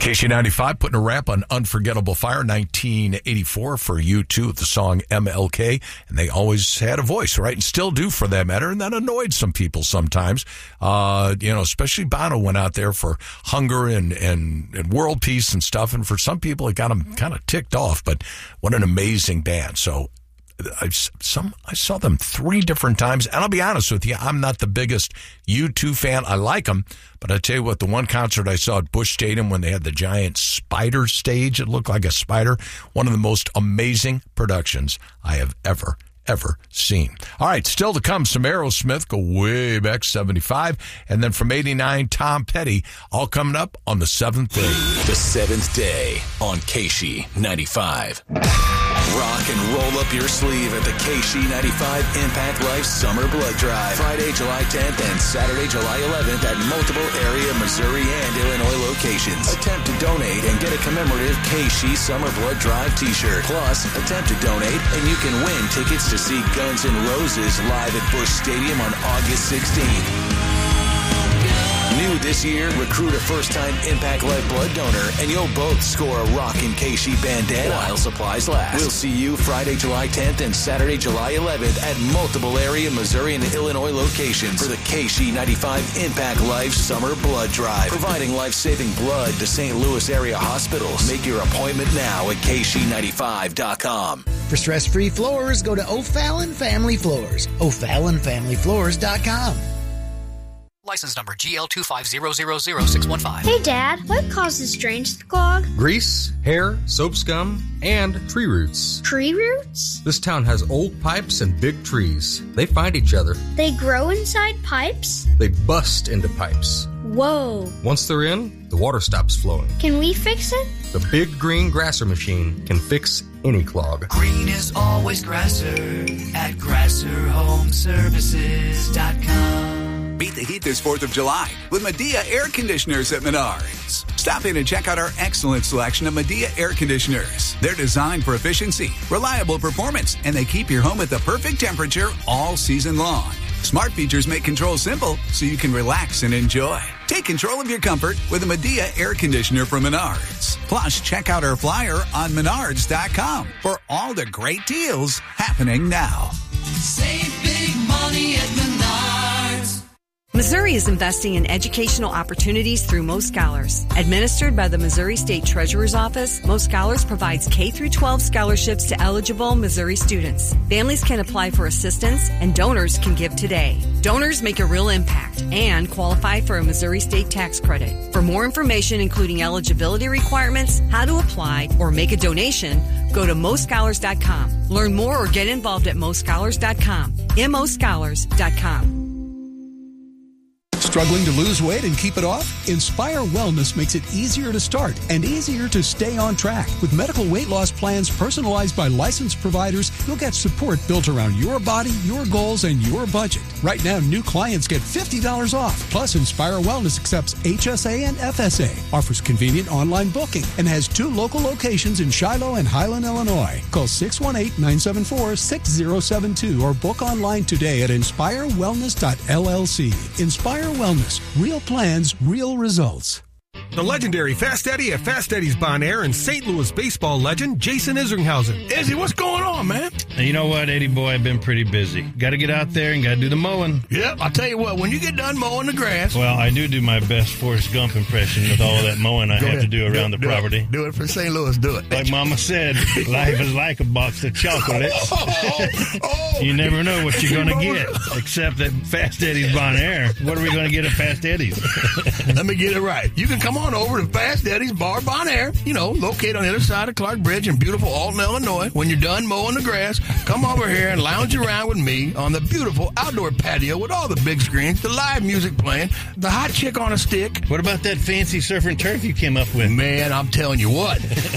KC95 putting a wrap on Unforgettable Fire, 1984 for U2 with the song MLK. And they always had a voice, right? And still do for that matter. And that annoyed some people sometimes. Especially Bono went out there for hunger and world peace and stuff. And for some people, it got them kind of ticked off. But what an amazing band. So I saw them 3 different times, and I'll be honest with you, I'm not the biggest U2 fan. I like them, but I tell you what, the one concert I saw at Busch Stadium when they had the giant spider stage, it looked like a spider, one of the most amazing productions I have ever seen. All right, still to come, some Aerosmith, go way back, 75, and then from 89, Tom Petty, all coming up on the 7th day. The 7th day on KC95. Rock and roll up your sleeve at the KC95 Impact Life Summer Blood Drive. Friday, July 10th and Saturday, July 11th at multiple area Missouri and Illinois locations. Attempt to donate and get a commemorative KC Summer Blood Drive t-shirt. Plus, attempt to donate and you can win tickets to see Guns N' Roses live at Busch Stadium on August 16th. New this year, recruit a first-time Impact Life blood donor, and you'll both score a Rockin' KC bandana while supplies last. We'll see you Friday, July 10th and Saturday, July 11th at multiple area Missouri and Illinois locations for the KC95 Impact Life Summer Blood Drive, providing life-saving blood to St. Louis area hospitals. Make your appointment now at KC95.com. For stress-free floors, go to O'Fallon Family Floors. O'FallonFamilyFloors.com. License number GL250000615. Hey, Dad, what causes drains to clog? Grease, hair, soap scum, and tree roots. Tree roots? This town has old pipes and big trees. They find each other. They grow inside pipes? They bust into pipes. Whoa. Once they're in, the water stops flowing. Can we fix it? The Big Green Grasser machine can fix any clog. Green is always Grasser at GrasserHomeservices.com. Beat the heat this 4th of July with Medea Air Conditioners at Menards. Stop in and check out our excellent selection of Medea air conditioners. They're designed for efficiency, reliable performance, and they keep your home at the perfect temperature all season long. Smart features make control simple so you can relax and enjoy. Take control of your comfort with a Medea air conditioner from Menards. Plus, check out our flyer on Menards.com for all the great deals happening now. Save big money at Menards. Missouri is investing in educational opportunities through Most Scholars. Administered by the Missouri State Treasurer's Office, Most Scholars provides K-12 scholarships to eligible Missouri students. Families can apply for assistance, and donors can give today. Donors make a real impact and qualify for a Missouri State tax credit. For more information, including eligibility requirements, how to apply, or make a donation, go to mostscholars.com. Learn more or get involved at mostscholars.com. mostscholars.com. Struggling to lose weight and keep it off? Inspire Wellness makes it easier to start and easier to stay on track. With medical weight loss plans personalized by licensed providers, you'll get support built around your body, your goals, and your budget. Right now, new clients get $50 off. Plus, Inspire Wellness accepts HSA and FSA, offers convenient online booking, and has 2 local locations in Shiloh and Highland, Illinois. Call 618-974-6072 or book online today at inspirewellness.llc. Inspire Wellness. Real plans, real results. The legendary Fast Eddie at Fast Eddie's Bon Air and St. Louis baseball legend Jason Isringhausen. Izzy, what's going on, man? You know what, Eddie boy, I've been pretty busy. Got to get out there and got to do the mowing. Yep, I'll tell you what, when you get done mowing the grass. Well, I do my best Forrest Gump impression with all that mowing I have to do around the property. Do it for St. Louis, do it. Like Mama said, life is like a box of chocolates. You never know what you're going to get, except at Fast Eddie's Bon Air. What are we going to get at Fast Eddie's? Let me get it right. You can come on over to Fast Eddie's Bar Bon Air, located on the other side of Clark Bridge in beautiful Alton, Illinois. When you're done mowing the grass, come over here and lounge around with me on the beautiful outdoor patio with all the big screens, the live music playing, the hot chick on a stick. What about that fancy surf and turf you came up with? Man, I'm telling you what.